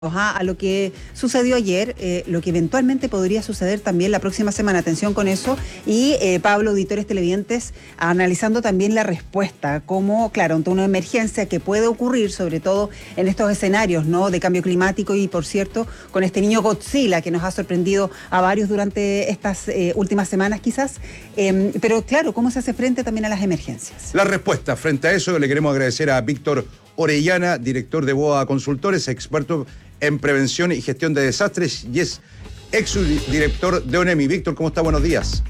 A lo que sucedió ayer, lo que eventualmente podría suceder también la próxima semana. Atención con eso. Y Pablo, auditores televidentes, analizando también la respuesta, como, claro, ante una emergencia que puede ocurrir, sobre todo en estos escenarios, ¿no?, de cambio climático y, por cierto, con este niño Godzilla que nos ha sorprendido a varios durante estas últimas semanas quizás. Pero claro, ¿cómo se hace frente también a las emergencias? La respuesta frente a eso le queremos agradecer a Víctor Orellana, director de BOA Consultores, experto en prevención y gestión de desastres, y es exdirector de ONEMI. Víctor, ¿cómo está? Buenos días.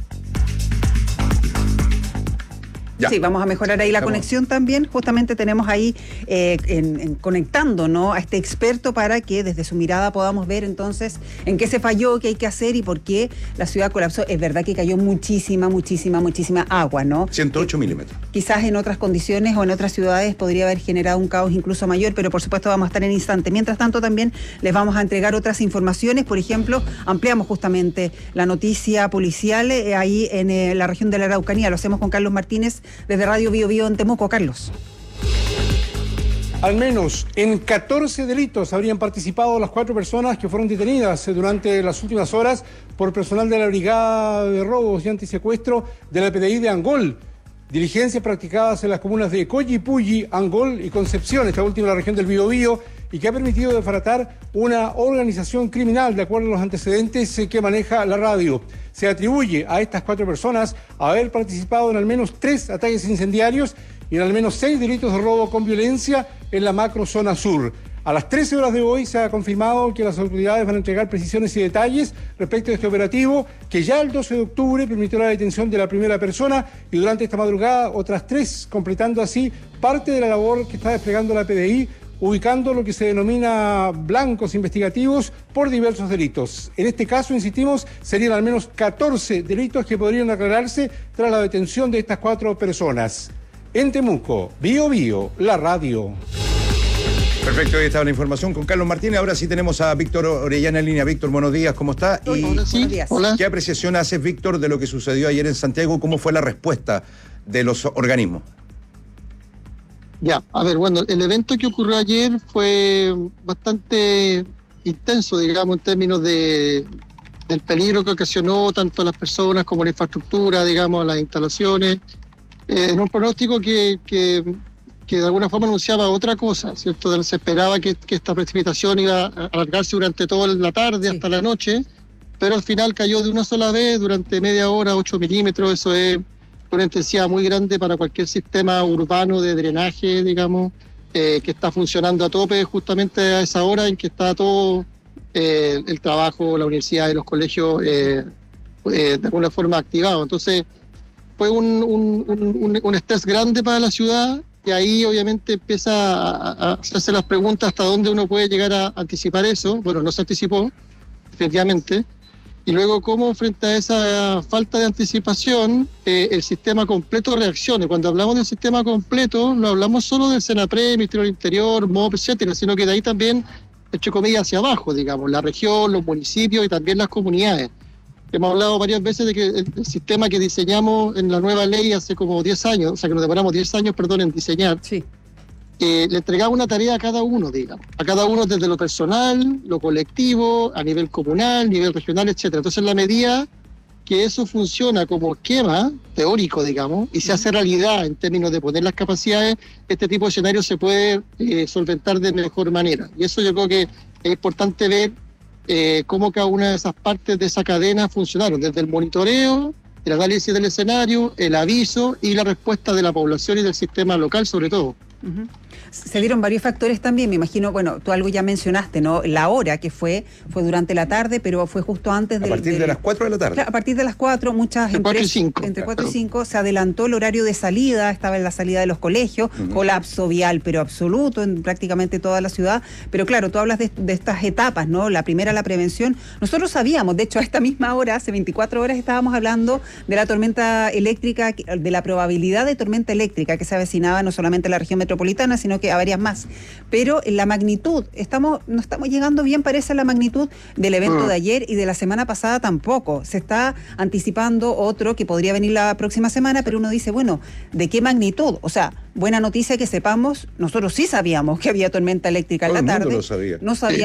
Ya. Sí, vamos a mejorar ahí la conexión también. Justamente tenemos ahí conectando, ¿no?, a este experto para que desde su mirada podamos ver entonces en qué se falló, qué hay que hacer y por qué la ciudad colapsó. Es verdad que cayó muchísima agua, ¿no? 108 milímetros. Quizás en otras condiciones o en otras ciudades podría haber generado un caos incluso mayor, pero por supuesto vamos a estar en instante. Mientras tanto también les vamos a entregar otras informaciones. Por ejemplo, ampliamos justamente la noticia policial ahí en la región de la Araucanía. Lo hacemos con Carlos Martínez desde Radio Bio Bio en Temuco. Carlos. Al menos en 14 delitos habrían participado las 4 personas que fueron detenidas durante las últimas horas por personal de la Brigada de Robos y Antisecuestro de la PDI de Angol. Diligencias practicadas en las comunas de Collipulli, Angol y Concepción, esta última en la región del Biobío, y que ha permitido desbaratar una organización criminal, de acuerdo a los antecedentes que maneja la radio. Se atribuye a estas 4 personas haber participado en al menos 3 ataques incendiarios y en al menos 6 delitos de robo con violencia en la macrozona sur. A las 13 horas de hoy se ha confirmado que las autoridades van a entregar precisiones y detalles respecto a este operativo, que ya el 12 de octubre permitió la detención de la primera persona y durante esta madrugada otras 3, completando así parte de la labor que está desplegando la PDI, ubicando lo que se denomina blancos investigativos por diversos delitos. En este caso, insistimos, serían al menos 14 delitos que podrían aclararse tras la detención de estas 4 personas. En Temuco, Bio Bio, la radio. Perfecto, ahí estaba la información con Carlos Martínez. Ahora sí tenemos a Víctor Orellana en línea. Víctor, buenos días, ¿cómo está? Hola, sí, buenos días. Hola. ¿Qué apreciación haces, Víctor, de lo que sucedió ayer en Santiago? ¿Cómo fue la respuesta de los organismos? Ya, a ver, bueno, el evento que ocurrió ayer fue bastante intenso, digamos, en términos del peligro que ocasionó tanto a las personas como a la infraestructura, digamos, a las instalaciones, en un pronóstico que de alguna forma anunciaba otra cosa, ¿cierto? Se esperaba que esta precipitación iba a alargarse durante toda la tarde hasta la noche, pero al final cayó de una sola vez durante media hora, 8 milímetros, eso es una intensidad muy grande para cualquier sistema urbano de drenaje, digamos, que está funcionando a tope justamente a esa hora en que está todo el trabajo, la universidad y los colegios de alguna forma activados. Entonces, fue un estrés grande para la ciudad y ahí obviamente empieza a hacerse las preguntas hasta dónde uno puede llegar a anticipar eso. Bueno, no se anticipó, efectivamente. Y luego, cómo frente a esa falta de anticipación, el sistema completo reaccione. Cuando hablamos del sistema completo, no hablamos solo del SENAPRED, Ministerio del Interior, MOP, etcétera, sino que de ahí también, entre comillas, hacia abajo, digamos, la región, los municipios y también las comunidades. Hemos hablado varias veces de que el sistema que diseñamos en la nueva ley hace como 10 años, o sea, que nos demoramos 10 años, en diseñar, sí, le entregaba una tarea a cada uno, digamos, a cada uno desde lo personal, lo colectivo, a nivel comunal, nivel regional, etcétera. Entonces, en la medida que eso funciona como esquema teórico, digamos, y se hace realidad en términos de poner las capacidades, este tipo de escenarios se puede solventar de mejor manera. Y eso yo creo que es importante ver cómo cada una de esas partes de esa cadena funcionaron, desde el monitoreo, el análisis del escenario, el aviso y la respuesta de la población y del sistema local sobre todo. Uh-huh. Se dieron varios factores también, me imagino, bueno, tú algo ya mencionaste, ¿no? La hora que fue durante la tarde, pero fue justo antes a partir de las 4 de la tarde. Claro, a partir de las 4, muchas empresas, entre 4 y 5, se adelantó el horario de salida, estaba en la salida de los colegios, colapso vial, pero absoluto en prácticamente toda la ciudad. Pero claro, tú hablas de estas etapas, ¿no? La primera, la prevención. Nosotros sabíamos, de hecho, a esta misma hora, hace 24 horas, estábamos hablando de la tormenta eléctrica, de la probabilidad de tormenta eléctrica que se avecinaba no solamente en la región metropolitana, sino sino que a varias más. Pero en la magnitud, no estamos llegando bien, parece, a la magnitud del evento de ayer y de la semana pasada tampoco. Se está anticipando otro que podría venir la próxima semana, pero uno dice, bueno, ¿de qué magnitud? O sea, buena noticia que sepamos, nosotros sí sabíamos que había tormenta eléctrica en la tarde. Lo sabía. No sabíamos